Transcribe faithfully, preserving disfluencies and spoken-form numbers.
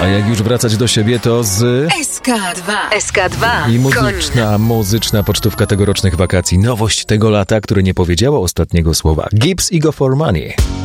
A jak już wracać do siebie, to z... S K dwa. S K dwa. I muzyczna, muzyczna pocztówka tegorocznych wakacji. Nowość tego lata, które nie powiedziało ostatniego słowa. Gibbs i Go for Money.